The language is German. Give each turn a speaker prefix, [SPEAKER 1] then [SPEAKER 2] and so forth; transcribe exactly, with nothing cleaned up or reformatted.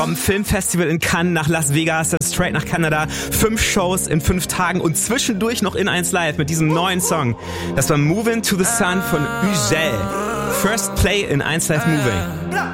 [SPEAKER 1] Vom Filmfestival in Cannes nach Las Vegas, dann straight nach Kanada. Fünf Shows in fünf Tagen und zwischendurch noch in eins Live mit diesem neuen Song. Das war Moving to the Sun von Ugel. First Play in eins Live Moving.